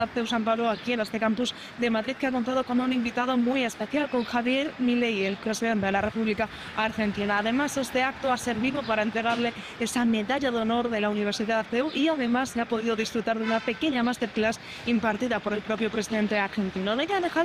CEU San Pablo aquí en este campus de Madrid, que ha contado con un invitado muy especial, con Javier Milei, el presidente de la República Argentina. Además, este acto ha servido para entregarle esa medalla de honor de la Universidad CEU y además se ha podido disfrutar de una pequeña masterclass impartida por el propio presidente argentino. De ella ha dejado